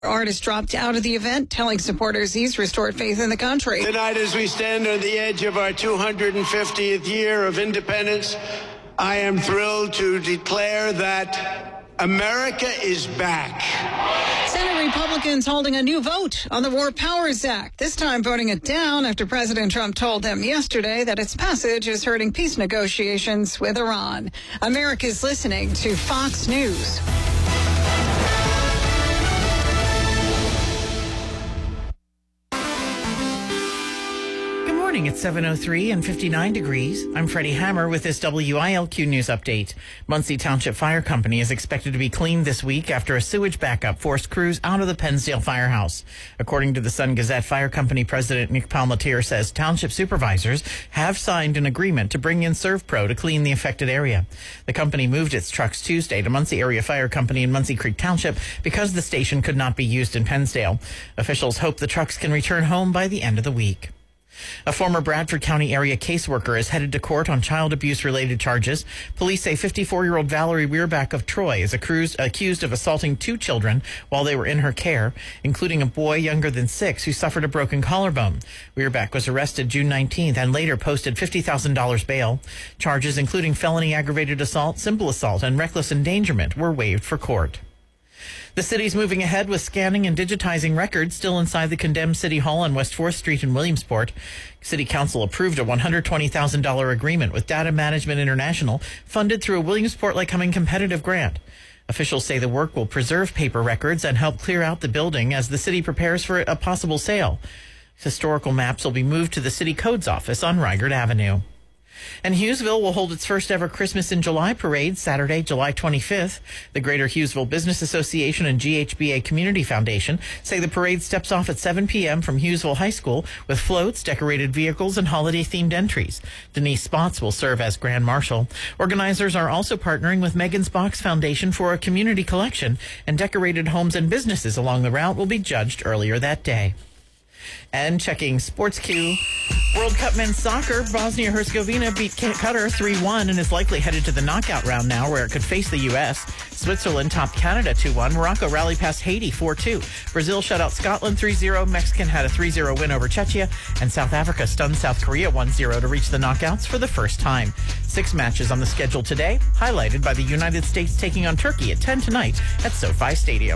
Artist dropped out of the event, telling supporters he's restored faith in the country. Tonight, as we stand on the edge of our 250th year of independence, I am thrilled to declare that America is back. Senate Republicans holding a new vote on the War Powers Act, this time voting it down after President Trump told them yesterday that its passage is hurting peace negotiations with Iran. America's listening to Fox News. It's 7:03 and 59 degrees. I'm Freddie Hammer with this WILQ News Update. Muncie Township Fire Company is expected to be cleaned this week after a sewage backup forced crews out of the Pennsdale Firehouse. According to the Sun Gazette, Fire Company President Nick Palmatier says township supervisors have signed an agreement to bring in ServPro to clean the affected area. The company moved its trucks Tuesday to Muncie Area Fire Company in Muncie Creek Township because the station could not be used in Pennsdale. Officials hope the trucks can return home by the end of the week. A former Bradford County area caseworker is headed to court on child abuse-related charges. Police say 54-year-old Valerie Weirback of Troy is accused of assaulting 2 children while they were in her care, including a boy younger than 6 who suffered a broken collarbone. Weirback was arrested June 19th and later posted $50,000 bail. Charges including felony aggravated assault, simple assault, and reckless endangerment were waived for court. The city's moving ahead with scanning and digitizing records still inside the condemned City Hall on West 4th Street in Williamsport. City Council approved a $120,000 agreement with Data Management International, funded through a Williamsport-Lake Cumming competitive grant. Officials say the work will preserve paper records and help clear out the building as the city prepares for a possible sale. Historical maps will be moved to the City Codes office on Rygert Avenue. And Hughesville will hold its first ever Christmas in July parade Saturday, July 25th. The Greater Hughesville Business Association and GHBA Community Foundation say the parade steps off at 7 p.m. from Hughesville High School with floats, decorated vehicles, and holiday-themed entries. Denise Spots will serve as Grand Marshal. Organizers are also partnering with Megan's Box Foundation for a community collection, and decorated homes and businesses along the route will be judged earlier that day. And checking Sports Q, World Cup men's soccer, Bosnia-Herzegovina beat Qatar 3-1 and is likely headed to the knockout round now, where it could face the U.S. Switzerland topped Canada 2-1. Morocco rallied past Haiti 4-2. Brazil shut out Scotland 3-0. Mexican had a 3-0 win over Czechia. And South Africa stunned South Korea 1-0 to reach the knockouts for the first time. 6 matches on the schedule today, highlighted by the United States taking on Turkey at 10 tonight at SoFi Stadium.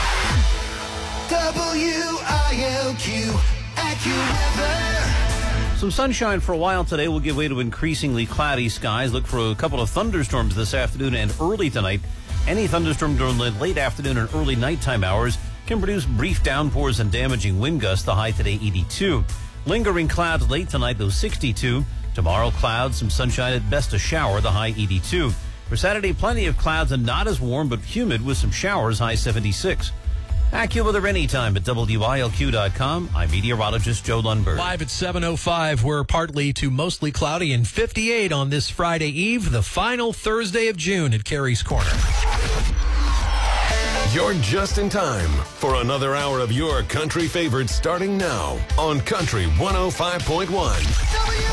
WILQ AccuWeather. Some sunshine for a while today will give way to increasingly cloudy skies. Look for a couple of thunderstorms this afternoon and early tonight. Any thunderstorm during the late afternoon and early nighttime hours can produce brief downpours and damaging wind gusts. The high today 82. Lingering clouds late tonight, though 62. Tomorrow clouds, some sunshine, at best a shower, the high 82. For Saturday, plenty of clouds and not as warm but humid with some showers, high 76. AccuWeather anytime at WILQ.com. I'm meteorologist Joe Lundberg. Live at 7:05, we're partly to mostly cloudy and 58 on this Friday Eve, the final Thursday of June at Carey's Corner. You're just in time for another hour of your country favorites starting now on Country 105.1.